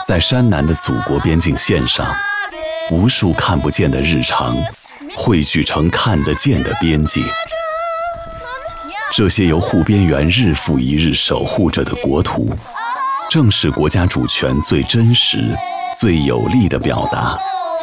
在山南的祖国边境线上，无数看不见的日常汇聚成看得见的边界。这些由护边员日复一日守护着的国土，正是国家主权最真实、最有力的表达。